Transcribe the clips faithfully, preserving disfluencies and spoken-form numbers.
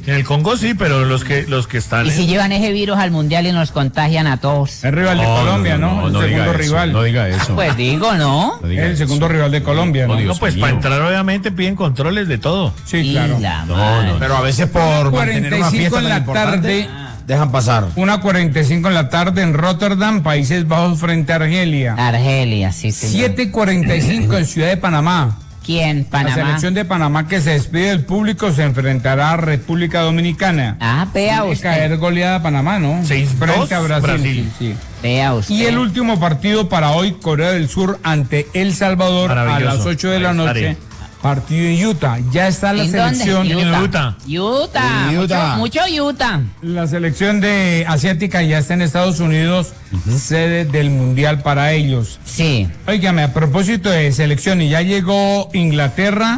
En el Congo sí, pero los que los que están. Y si en... llevan ese virus al mundial y nos contagian a todos. Es rival de No, Colombia, ¿no? no, no, el no segundo diga rival. Eso, no diga eso. Pues digo, ¿no? No diga Es el eso. segundo rival de Colombia, ¿no? No, Dios No, pues mío. para entrar obviamente piden controles de todo. Sí, Y claro. la No, madre. no. Pero a veces por mantener una cuarenta y cinco fiesta en tan la importante, tarde. dejan pasar. una cuarenta y cinco en la tarde en Rotterdam, Países Bajos frente a Argelia. Argelia, sí, sí. siete cuarenta y cinco en Ciudad de Panamá. ¿Quién? La Panamá. selección de Panamá que se despide del público se enfrentará a República Dominicana. Ah, vea Tiene que usted. caer goleada a Panamá, ¿no? seis dos, Frente a Brasil. Brasil. Sí, sí. Vea usted. Y el último partido para hoy, Corea del Sur ante El Salvador a Maravilloso. las ocho de la Ahí noche. estaré. Partido en Utah. Ya está la ¿En dónde? selección. Utah. Utah. Utah. En Utah. Mucho, mucho Utah. La selección de asiática ya está en Estados Unidos, sede del Mundial para ellos. Sí. Óigame, a propósito de selecciones, ya llegó Inglaterra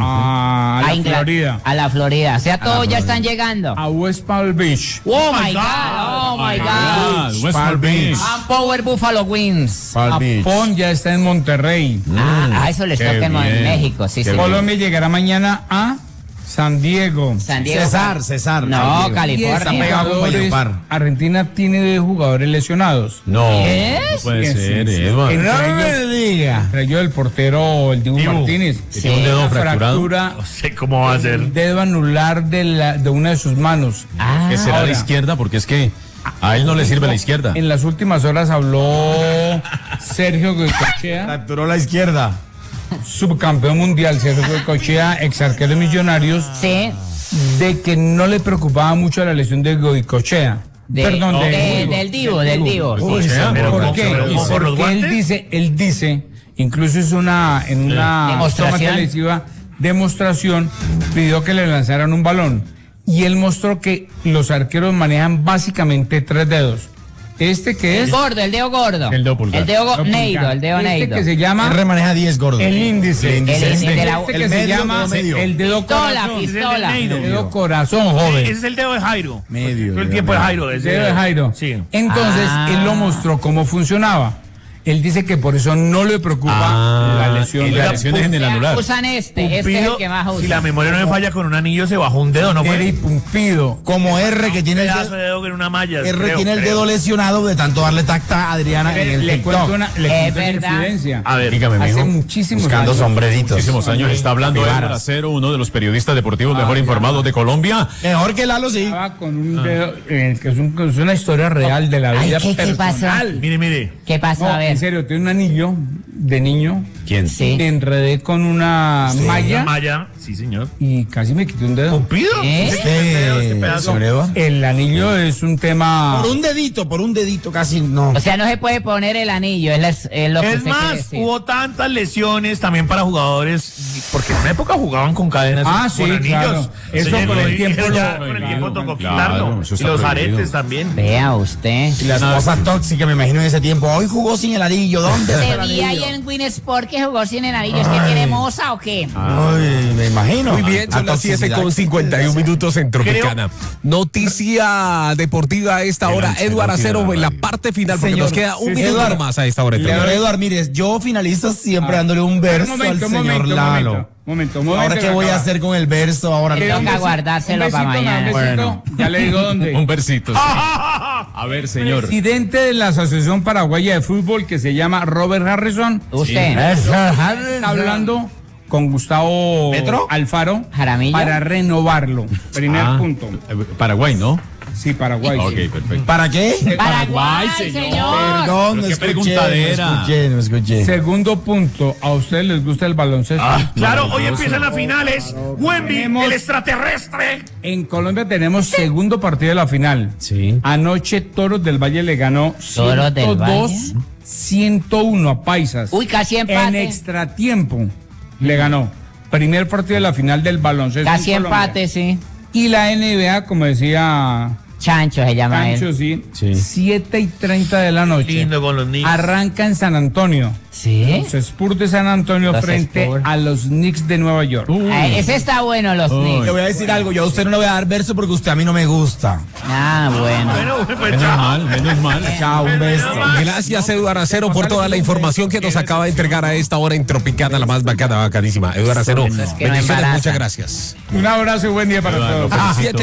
a, la Ingla- Florida, A la Florida. O sea, todos ya están llegando. a West Palm Beach. Oh my God. Oh my God. Ah, West Palm Beach. I'm Power Buffalo Wings. Palm Beach. Japón ya está en Monterrey. Ah, a eso les qué toca en bien. México, sí, sí. Colombia llegará mañana a San Diego. San Diego. César, César. No, San Diego. Diez California. Está pegado con jugadores- Valledupar. Argentina tiene diez jugadores lesionados. No, ¿Qué? no puede Sí, ser, sí, sí. Edward. En- No me diga. Entre ellos el portero, el Dibu Dibu. Martínez. Que tiene un Sí. dedo Una fracturado. fractura, No sé cómo va a ser. el dedo anular de, la, de una de sus manos. Ah, ¿Qué será ahora. la izquierda? Porque es que a él no le sirve la izquierda. En las últimas horas habló Sergio Goycochea, Fracturó la izquierda. subcampeón mundial, Sergio Goycochea, ex arquero de Millonarios, sí. de que no le preocupaba mucho la lesión de Goycochea. De- Perdón, no, de, de- del Divo, del Divo. Uy, sí. sí. Pero ¿Por ¿cómo- qué? pero ¿cómo por los Porque él guantes? dice, él dice, incluso es una, en una Demostración. toma televisiva, demostración, pidió que le lanzaran un balón. Y él mostró que los arqueros manejan básicamente tres dedos. Este que El es gordo, el dedo gordo. El dedo pulgar. El dedo go- no, neido, pulgar. el dedo este neido. que se llama R maneja diez gordos. el índice. El índice El índice este. de la- Este el que se medio, llama dedo medio. el dedo Pistola, corazón. pistola. El dedo corazón, joven. Ese es el dedo de Jairo. Medio, Todo el dedo tiempo de medio. Jairo. El ese dedo de Jairo. Sí. Entonces, Ah. él lo mostró cómo funcionaba. Él dice que por eso no le preocupa Ah, la lesión. y de la la lesión es en el O sea, anular. usan este, este es el Pumpido, que más usa. si la memoria no me falla, con un anillo se bajó un dedo, ¿no Eri fue? Pumpido. Como R que Un tiene el pedazo dedo, de dedo en una malla. R creo, tiene el creo. dedo lesionado de tanto darle tacta a Adriana en el Le TikTok. cuento una, le Es cuento una verdad. incidencia. A ver, Dígame, Hace mijo. muchísimos Buscando años. sombreritos. Muchísimos años está hablando Pibaras. Edward Acero, uno de los periodistas deportivos mejor informados de Colombia. Mejor que Lalo, sí. Estaba con un dedo, eh, que es, un- que es una historia real de la Ay, vida ¿qué- qué pasó? personal. mire, mire. ¿Qué pasó? No, A ver. en serio, tiene un anillo de niño. ¿Quién? Sí. Me enredé con una Una malla malla, sí, señor. y casi me quité un dedo. ¿Cumplido? ¿Eh? ¿Ese dedo, este Eh, pedazo? señor Edward. El anillo es un tema. Por un dedito, por un dedito casi no. O sea, no se puede poner el anillo, es, la- es lo que Es usted quiere más, decir. hubo tantas lesiones también para jugadores, porque en una época jugaban con cadenas Ah, con sí, anillos. claro. Eso Señor, con el y- tiempo ya, lo- con el claro, tiempo tocó claro, quitarlo. eso Y está los prohibido. aretes también. Vea usted. Y la esposa tóxica, me imagino en ese tiempo. Hoy jugó sin el anillo. ¿Dónde está el ¿Se vi ahí anillo? en Win Sport que jugó sin el anillo? ¿Es que tiene moza o qué? Ay, me imagino. Muy bien, La son las siete toxicidad. con cincuenta y un minutos en Tropicana. Noticia deportiva a esta hora. noche, Edward noticia Acero de en la radio. parte final, porque Señor, nos queda un sí, minuto Edward, más a esta hora. en Leonardo Tropicana. Eduard, mire, yo finalizo siempre Ah. dándole un verso Un momento, al un señor momento, un Lalo. momento. Momento, un momento. Ahora, ¿qué que voy a acaba. hacer con el verso ahora? Le Un toca besito, guardárselo un para besito, mañana. un besito. Ya le digo dónde. Un versito. sí. A ver, señor. Presidente de la Asociación Paraguaya de Fútbol, que se llama Robert Harrison, Usted. está hablando con Gustavo ¿Petro? Alfaro Jaramillo. para renovarlo. Primer Ah, punto. eh, Paraguay, ¿no? Sí, Paraguay. Ok, sí. perfecto. ¿Para qué? Paraguay, señor. señor. Perdón, no Pero qué escuché, no preguntadera. escuché, no escuché. Segundo punto, ¿a ustedes les gusta el baloncesto? Ah, claro, hoy empiezan las finales. Wemby, Tenemos- el extraterrestre. En Colombia tenemos segundo partido de la final. Sí. Anoche Toros del Valle le ganó Toros del ciento dos, Valle. ciento uno a Paisas. Uy, casi En empate. extra tiempo le ganó. Primer partido de la final del baloncesto. Casi en Colombia. empate, sí. Y la N B A, como decía Chancho se llama Pancho, él. sí, Sí. siete y treinta de la noche. Lindo con los niños. Arranca en San Antonio. ¿Sí? Los Spurs de San Antonio Los frente Spurs. a los Knicks de Nueva York. Ah, ese está bueno, los Uy. Le Knicks. voy a decir algo, yo a usted no le voy a dar verso porque usted a mí no me gusta. Ah, bueno. Bueno, pues Menos chao. mal, menos mal. Chao, un beso. Gracias, Edward Acero, por toda la información que nos acaba de entregar a esta hora en Tropicana, la más bacana, bacanísima. Edward Acero, Eso es que no bendiciones, embaraza. muchas gracias. Un abrazo y buen día para Eduardo, todos. felicito. Siete